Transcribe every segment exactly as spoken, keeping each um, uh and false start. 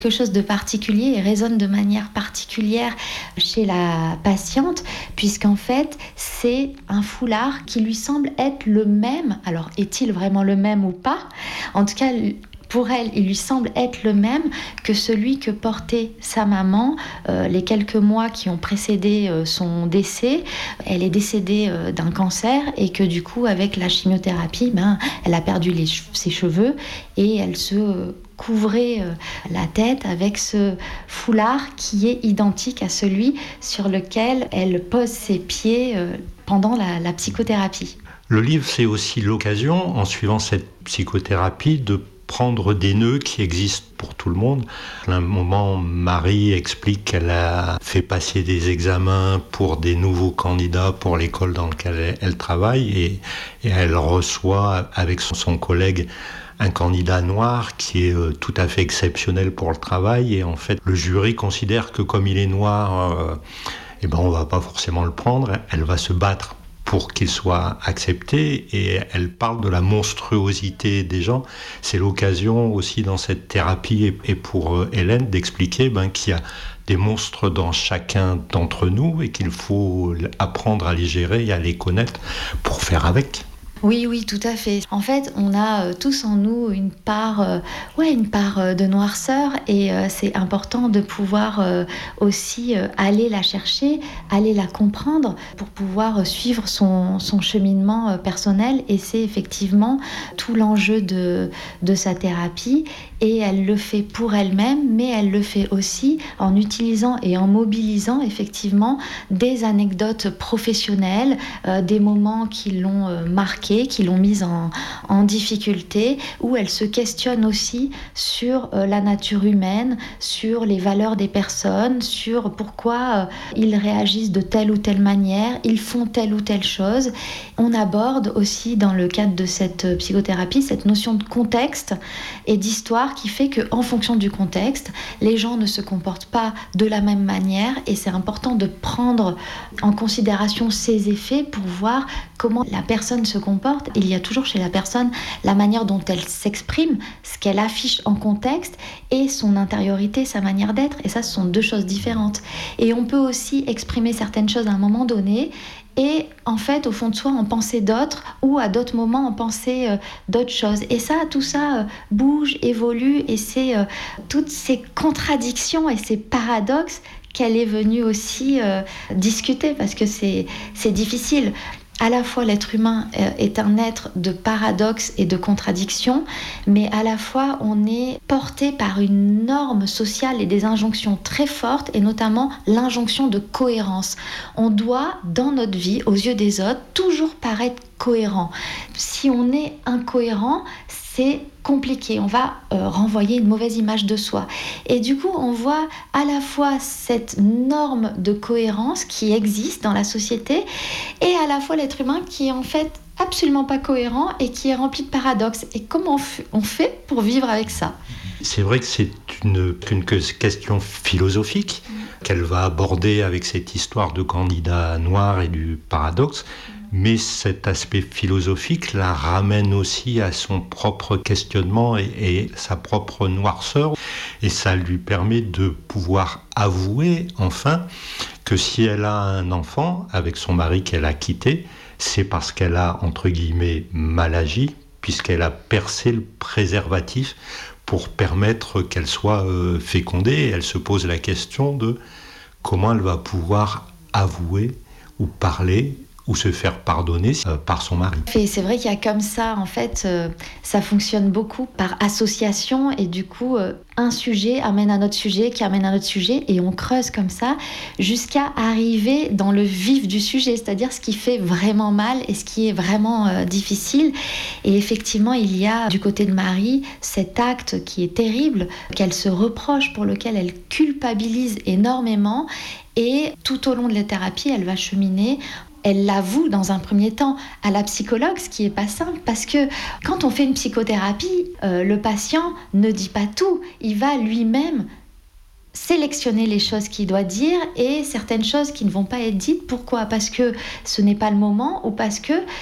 quelque chose de particulier et résonne de manière particulière chez la patiente, puisqu'en fait, c'est un foulard qui lui semble être le même. Alors, est-il vraiment le même ou pas ? En tout cas, pour elle, il lui semble être le même que celui que portait sa maman euh, les quelques mois qui ont précédé euh, son décès. Elle est décédée euh, d'un cancer et que du coup, avec la chimiothérapie, ben, elle a perdu les, ses cheveux et elle se couvrait euh, la tête avec ce foulard qui est identique à celui sur lequel elle pose ses pieds euh, pendant la, la psychothérapie. Le livre, c'est aussi l'occasion, en suivant cette psychothérapie, de prendre des nœuds qui existent pour tout le monde. À un moment, Marie explique qu'elle a fait passer des examens pour des nouveaux candidats pour l'école dans laquelle elle, elle travaille et, et elle reçoit avec son, son collègue un candidat noir qui est euh, tout à fait exceptionnel pour le travail et en fait le jury considère que comme il est noir, euh, eh ben on va pas forcément le prendre, elle va se battre pour qu'il soit accepté et elle parle de la monstruosité des gens. C'est l'occasion aussi dans cette thérapie et, et pour euh, Hélène d'expliquer ben, qu'il y a des monstres dans chacun d'entre nous et qu'il faut apprendre à les gérer et à les connaître pour faire avec. Oui, oui, tout à fait. En fait, on a euh, tous en nous une part, euh, ouais, une part euh, de noirceur et euh, c'est important de pouvoir euh, aussi euh, aller la chercher, aller la comprendre pour pouvoir euh, suivre son, son cheminement euh, personnel et c'est effectivement tout l'enjeu de, de sa thérapie et elle le fait pour elle-même, mais elle le fait aussi en utilisant et en mobilisant effectivement des anecdotes professionnelles, euh, des moments qui l'ont euh, marquée, qui l'ont mise en, en difficulté, où elle se questionne aussi sur euh, la nature humaine, sur les valeurs des personnes, sur pourquoi euh, ils réagissent de telle ou telle manière, ils font telle ou telle chose. On aborde aussi dans le cadre de cette psychothérapie cette notion de contexte et d'histoire qui fait qu'en fonction du contexte, les gens ne se comportent pas de la même manière et c'est important de prendre en considération ces effets pour voir comment la personne se comporte. Il y a toujours chez la personne la manière dont elle s'exprime, ce qu'elle affiche en contexte et son intériorité, sa manière d'être. Et ça, ce sont deux choses différentes. Et on peut aussi exprimer certaines choses à un moment donné et en fait, au fond de soi, en penser d'autres ou à d'autres moments, en penser euh, d'autres choses. Et ça, tout ça euh, bouge, évolue et c'est euh, toutes ces contradictions et ces paradoxes qu'elle est venue aussi euh, discuter parce que c'est, c'est difficile. À la fois, l'être humain est un être de paradoxes et de contradictions, mais à la fois, on est porté par une norme sociale et des injonctions très fortes, et notamment l'injonction de cohérence. On doit, dans notre vie, aux yeux des autres, toujours paraître cohérent. Si on est incohérent, c'est compliqué, on va euh, renvoyer une mauvaise image de soi. Et du coup, on voit à la fois cette norme de cohérence qui existe dans la société et à la fois l'être humain qui est en fait absolument pas cohérent et qui est rempli de paradoxes. Et comment on fait pour vivre avec ça ? C'est vrai que c'est une, une question philosophique mmh. qu'elle va aborder avec cette histoire de candidat noir et du paradoxe. Mais cet aspect philosophique la ramène aussi à son propre questionnement et, et sa propre noirceur. Et ça lui permet de pouvoir avouer, enfin, que si elle a un enfant avec son mari qu'elle a quitté, c'est parce qu'elle a, entre guillemets, mal agi, puisqu'elle a percé le préservatif pour permettre qu'elle soit euh, fécondée. Et elle se pose la question de comment elle va pouvoir avouer ou parler ou se faire pardonner euh, par son mari. Et c'est vrai qu'il y a comme ça, en fait, euh, ça fonctionne beaucoup par association et du coup, euh, un sujet amène un autre sujet qui amène un autre sujet et on creuse comme ça jusqu'à arriver dans le vif du sujet, c'est-à-dire ce qui fait vraiment mal et ce qui est vraiment euh, difficile. Et effectivement, il y a du côté de Marie cet acte qui est terrible, qu'elle se reproche, pour lequel elle culpabilise énormément et tout au long de la thérapie, elle va cheminer. Elle l'avoue dans un premier temps à la psychologue, ce qui n'est pas simple parce que quand on fait une psychothérapie, euh, le patient ne dit pas tout. Il va lui-même sélectionner les choses qu'il doit dire et certaines choses qui ne vont pas être dites. Pourquoi ? Parce que ce n'est pas le moment ou parce que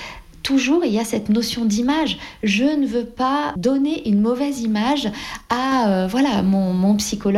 toujours il y a cette notion d'image. Je ne veux pas donner une mauvaise image à euh, voilà mon, mon psychologue